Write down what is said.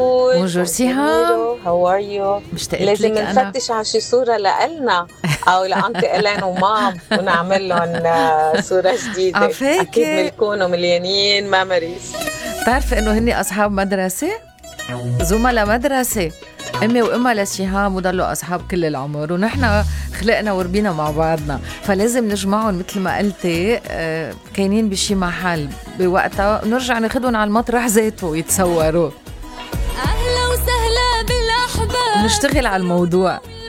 بونجور سيهام، هاو ار يو؟ مشتاقة لازم لك أنا. نفتش على شي صورة لإلنا أو لأنتي إلين ومام ونعمل لهم صورة جديدة. أكيد عفاكي، بنكونوا مليانين ميموريز. بتعرفي إنه هني أصحاب مدرسة، زملاء مدرسة، أمي وأمها لسيهام وضلوا أصحاب كل العمر، ونحن خلقنا وربينا مع بعضنا، فلازم نجمعهم مثل ما قلتي. كاينين بشي محل بوقتها نرجع ناخدهم على المطرح ذاته يتصوروا. أهلا وسهلا بالأحباب، نشتغل على الموضوع.